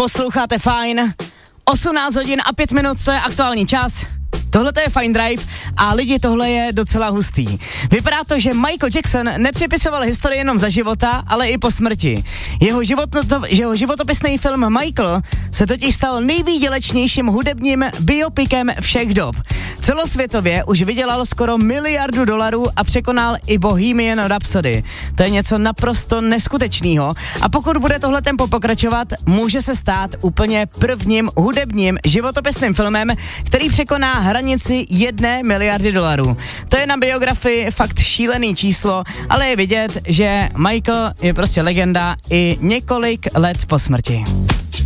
Posloucháte Fajn, 18 hodin a 5 minut, to je aktuální čas. Tohle to je Fine Drive a lidi, tohle je docela hustý. Vypadá to, že Michael Jackson nepřepisoval historii jenom za života, ale i po smrti. Jeho životopisný film Michael se totiž stal nejvýdělečnějším hudebním biopikem všech dob. Celosvětově už vydělal skoro $1 miliard a překonal i Bohemian Rhapsody. To je něco naprosto neskutečného. A pokud bude tohle tempo pokračovat, může se stát úplně prvním hudebním životopisným filmem, který překoná hranici $1 miliardy. To je na biografii fakt šílený číslo, ale je vidět, že Michael je prostě legenda i několik let po smrti.